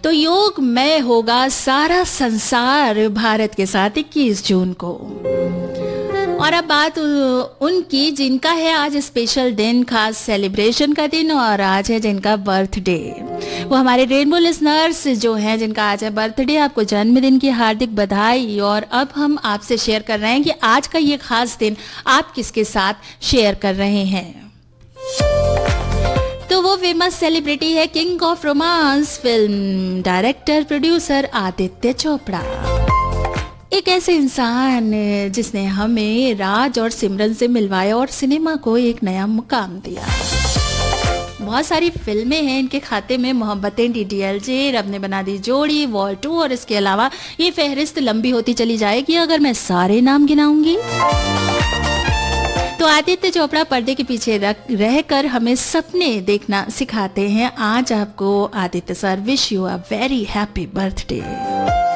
तो योगमय होगा सारा संसार भारत के साथ 21 जून को। और अब बात उनकी जिनका है आज स्पेशल दिन, खास सेलिब्रेशन का दिन, और आज है जिनका बर्थडे। वो हमारे रेनबो लिसनर्स जो हैं जिनका आज है बर्थडे, आपको जन्मदिन की हार्दिक बधाई। और अब हम आपसे शेयर कर रहे हैं कि आज का ये खास दिन आप किसके साथ शेयर कर रहे हैं। तो वो फेमस सेलिब्रिटी है king of romance, film director producer Aditya Chopra. एक ऐसे इंसान जिसने हमें राज और सिमरन से मिलवाया और सिनेमा को एक नया मुकाम दिया। बहुत सारी फिल्में हैं इनके खाते में, मोहब्बतें, डीडीएलजे, रब ने बना दी जोड़ी, वॉर 2, और इसके अलावा ये फहरिस्त लंबी होती चली जाएगी अगर मैं सारे नाम गिनाऊंगी। तो आदित्य चोपड़ा पर्दे के पीछे रहकर हमें सपने देखना सिखाते हैं। आज आपको Aditya sir wish you a very happy birthday.